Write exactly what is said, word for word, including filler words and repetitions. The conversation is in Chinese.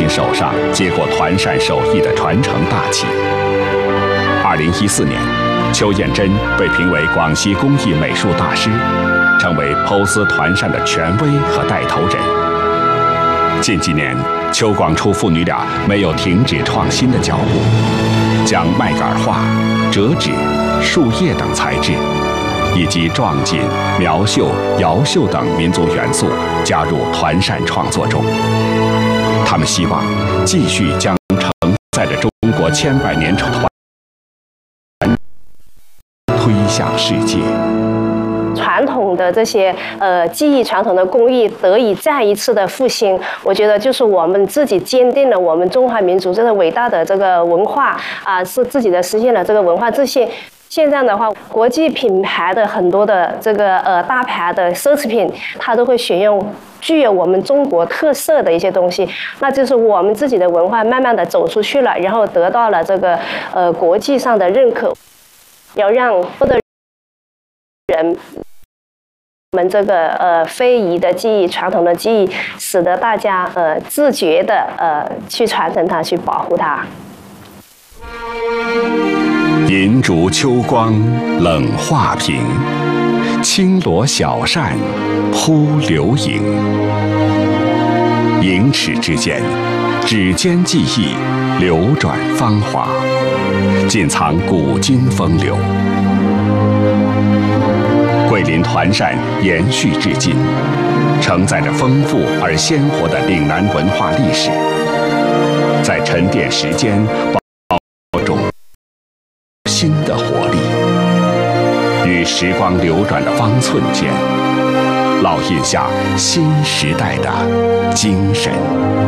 亲手上接过团扇手艺的传承大旗。二零一四年，邱艳珍被评为广西工艺美术大师，成为剖丝团扇的权威和带头人。近几年，邱广初父女俩没有停止创新的脚步，将麦秆画、折纸、树叶等材质，以及壮锦、苗绣、瑶绣等民族元素加入团扇创作中。他们希望继续将承载着中国千百年传统推向世界。 传统的这些呃技艺、传统的工艺得以再一次的复兴，我觉得就是我们自己坚定了我们中华民族这个伟大的这个文化啊、呃，是自己的实现了这个文化自信。现在的话，国际品牌的很多的这个呃大牌的奢侈品，它都会选用具有我们中国特色的一些东西，那就是我们自己的文化慢慢的走出去了，然后得到了这个呃国际上的认可，要让不的人。我们这个呃非遗的技艺、传统的技艺，使得大家呃自觉的呃去传承它、去保护它。 银烛秋光冷画屏，轻罗小扇扑流萤。盈尺之间，指尖技艺流转芳华，尽藏古今风流。桂林团扇延续至今，承载着丰富而鲜活的岭南文化历史，在沉淀时间包中新的活力，与时光流转的方寸间，烙印下新时代的精神。